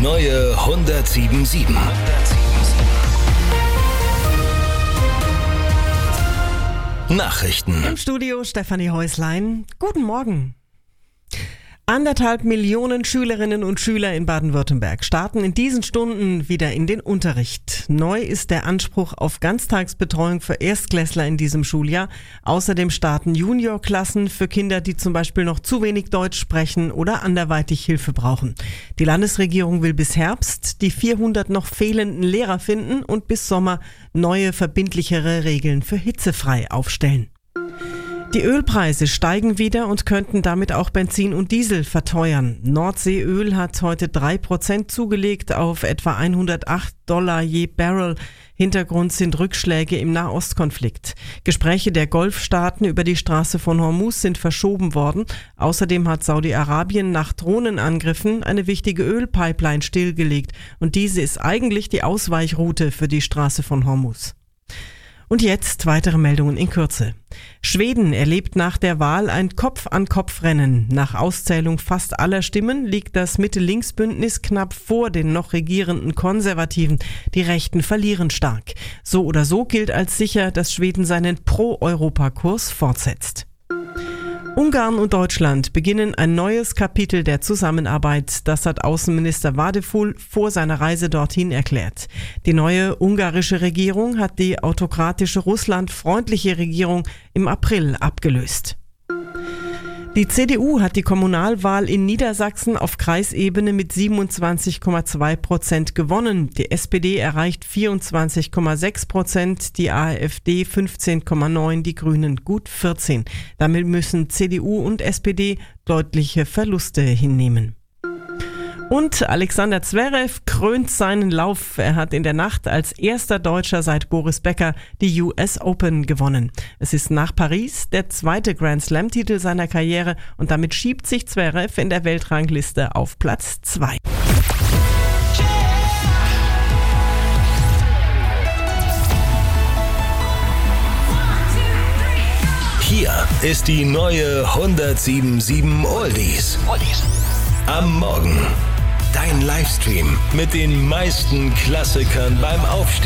neue 107.7. Nachrichten. Im Studio Stefanie Häuslein. Guten Morgen. 1,5 Millionen Schülerinnen und Schüler in Baden-Württemberg starten in diesen Stunden wieder in den Unterricht. Neu ist der Anspruch auf Ganztagsbetreuung für Erstklässler in diesem Schuljahr. Außerdem starten Juniorklassen für Kinder, die zum Beispiel noch zu wenig Deutsch sprechen oder anderweitig Hilfe brauchen. Die Landesregierung will bis Herbst die 400 noch fehlenden Lehrer finden und bis Sommer neue, verbindlichere Regeln für hitzefrei aufstellen. Die Ölpreise steigen wieder und könnten damit auch Benzin und Diesel verteuern. Nordseeöl hat heute 3% zugelegt auf etwa $108 je Barrel. Hintergrund sind Rückschläge im Nahostkonflikt. Gespräche der Golfstaaten über die Straße von Hormuz sind verschoben worden. Außerdem hat Saudi-Arabien nach Drohnenangriffen eine wichtige Ölpipeline stillgelegt. Und diese ist eigentlich die Ausweichroute für die Straße von Hormuz. Und jetzt weitere Meldungen in Kürze. Schweden erlebt nach der Wahl ein Kopf-an-Kopf-Rennen. Nach Auszählung fast aller Stimmen liegt das Mitte-Links-Bündnis knapp vor den noch regierenden Konservativen. Die Rechten verlieren stark. So oder so gilt als sicher, dass Schweden seinen Pro-Europa-Kurs fortsetzt. Ungarn und Deutschland beginnen ein neues Kapitel der Zusammenarbeit. Das hat Außenminister Vadeful vor seiner Reise dorthin erklärt. Die neue ungarische Regierung hat die autokratische russlandfreundliche Regierung im April abgelöst. Die CDU hat die Kommunalwahl in Niedersachsen auf Kreisebene mit 27,2% gewonnen. Die SPD erreicht 24,6%, die AfD 15,9%, die Grünen gut 14%. Damit müssen CDU und SPD deutliche Verluste hinnehmen. Und Alexander Zverev krönt seinen Lauf. Er hat in der Nacht als erster Deutscher seit Boris Becker die US Open gewonnen. Es ist nach Paris der zweite Grand Slam-Titel seiner Karriere und damit schiebt sich Zverev in der Weltrangliste auf Platz 2. Hier ist die neue 107.7 Oldies. Am Morgen. Dein Livestream mit den meisten Klassikern beim Aufstehen.